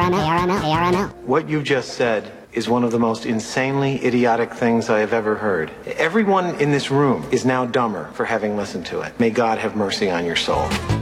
ARNL. What you just said is one of the most insanely idiotic things I have ever heard. Everyone in this room is now dumber for having listened to it. May God have mercy on your soul.